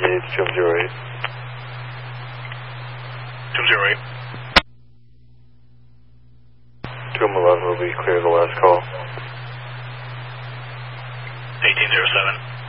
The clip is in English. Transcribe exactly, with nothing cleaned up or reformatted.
eight, two zero eight. two zero eight. two eleven will be clear the last call. eighteen zero seven.